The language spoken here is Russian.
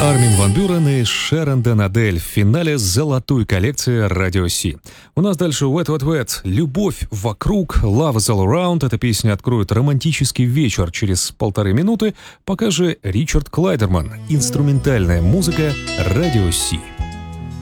Армин ван Бюрен и Шерон Ден Адель в финале золотой коллекции Радио Си. У нас дальше Wet Wet Wet. «Любовь вокруг», «Love is all around». Эта песня откроет романтический вечер через 1,5 минуты. Пока же Ричард Клайдерман. Инструментальная музыка Радио Си.